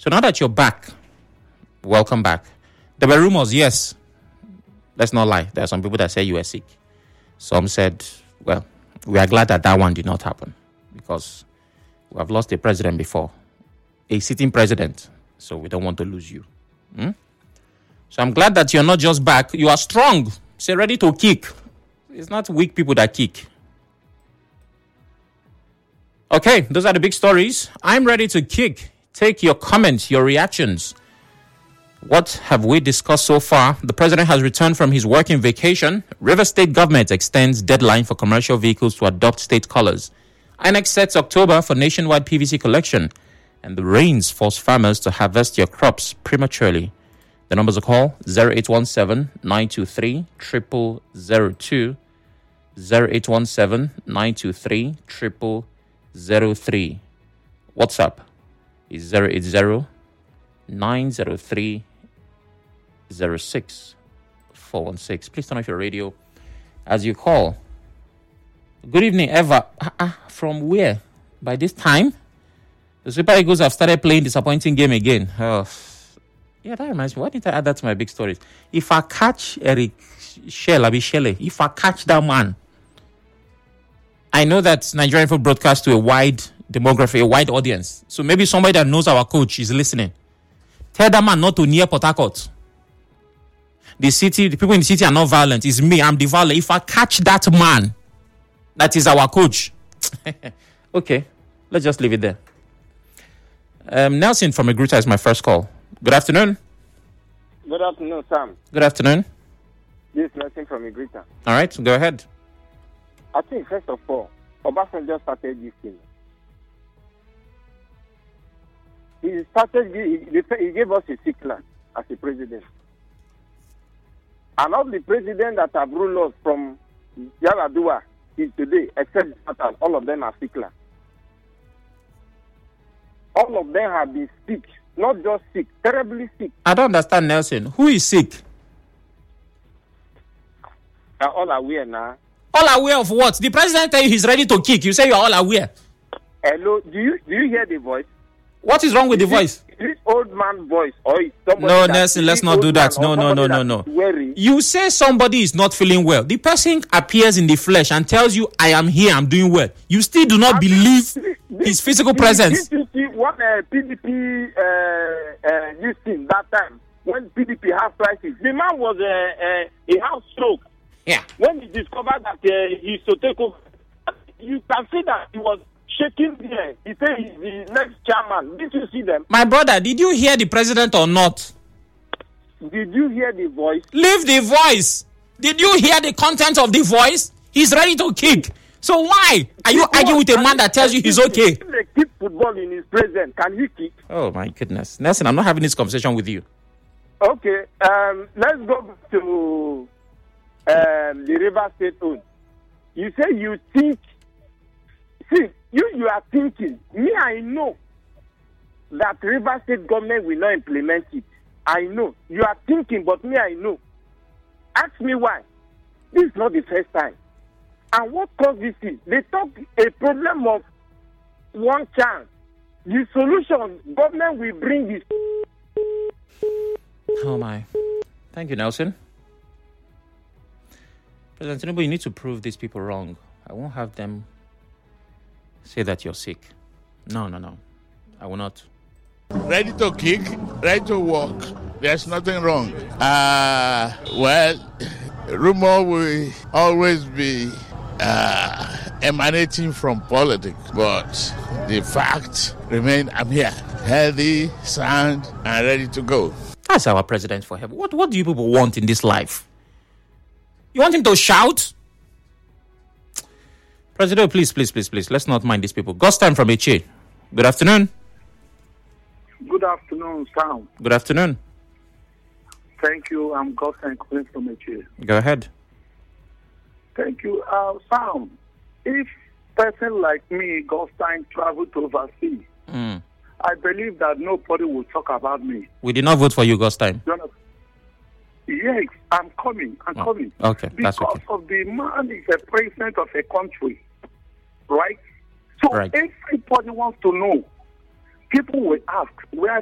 So now that you're back, welcome back. There were rumors, yes. Let's not lie. There are some people that say you were sick. Some said, well, we are glad that one did not happen because we have lost a president before, a sitting president. So we don't want to lose you. So I'm glad that you're not just back. You are strong. Say ready to kick. It's not weak people that kick. Okay, those are the big stories. I'm ready to kick. Take your comments, your reactions. What have we discussed so far? The president has returned from his working vacation. Rivers State government extends deadline for commercial vehicles to adopt state colors. INEC sets October for nationwide PVC collection. And the rains force farmers to harvest your crops prematurely. The numbers to call 0817-923-0002, 0817-923-0003. WhatsApp is 080-903-06-416. Please turn off your radio as you call. Good evening, Eva. From where? By this time? The Super Eagles have started playing disappointing game again. Yeah, that reminds me. Why didn't I add that to my big stories? If I catch Eric Shelle, if I catch that man, I know that Nigerian football broadcasts to a wide demography, a wide audience. So maybe somebody that knows our coach is listening. Tell that man not to near Port Harcourt. The people in the city are not violent. It's me, I'm the violent. If I catch that man, that is our coach. Okay, let's just leave it there. Nelson from Igruta is my first call. Good afternoon. Good afternoon, Sam. Good afternoon. This is Nelson from Igruta. All right, go ahead. I think, first of all, Obasanjo started this thing. He gave us a sick land as a president. And all the presidents that have ruled us from Yaradua till today, except Jonathan, all of them are sick land. All of them have been sick. Not just sick, terribly sick. I don't understand, Nelson. Who is sick? They are all aware now. All aware of what? The president tell you he's ready to kick. You say you are all aware. Hello, do you hear the voice? What is wrong with the voice? Is it old man voice or is somebody? No, Nelson, let's not do that. No. You say somebody is not feeling well. The person appears in the flesh and tells you, I am here, I'm doing well. You still do not believe his physical presence. What PDP this thing that time when PDP had crisis, the man was a house stroke. Yeah. When he discovered that he should take over, you can see that he was shaking there. He said he's the next chairman. Did you see them? My brother, did you hear the president or not? Did you hear the voice? Leave the voice. Did you hear the content of the voice? He's ready to kick. So why are you arguing with a man that tells you he's okay? If they keep football in his presence, can he kick? Oh my goodness. Nelson, I'm not having this conversation with you. Okay, let's go back to the River State own. You say you think, see, you are thinking. Me, I know that River State government will not implement it. I know. You are thinking, but me, I know. Ask me why. This is not the first time. And what caused this is, they talk a problem of one chance. The solution, government will bring this. Oh my. Thank you, Nelson. President Tinubu, you need to prove these people wrong. I won't have them say that you're sick. No. I will not. Ready to kick, ready to walk. There's nothing wrong. Well, rumor will always be emanating from politics, but the fact remains I'm here, healthy, sound, and ready to go. That's our president for heaven. What do you people want in this life? You want him to shout? President, please. Let's not mind these people. Ghost time from Eche. Good afternoon. Good afternoon, Sam. Good afternoon. Thank you. I'm Gostan calling from Eche. Go ahead. Thank you. Sam, if person like me, Gostan, travel to overseas, I believe that nobody will talk about me. We did not vote for you, Gostan. Yes, I'm coming. Okay, because that's okay. Because of the man is a president of a country, right? So right. Everybody wants to know. People will ask, where